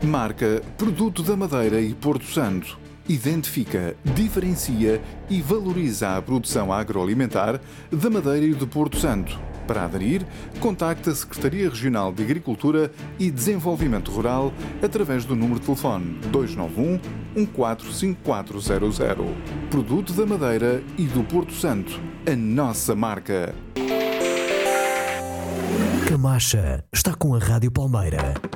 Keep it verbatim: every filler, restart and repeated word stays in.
Marca Produto da Madeira e Porto Santo. Identifica, diferencia e valoriza a produção agroalimentar da Madeira e do Porto Santo. Para aderir, contacte a Secretaria Regional de Agricultura e Desenvolvimento Rural através do número de telefone dois nove um, um quatro cinco quatro zero zero. Produto da Madeira e do Porto Santo. A nossa marca. Camacha está com a Rádio Palmeira.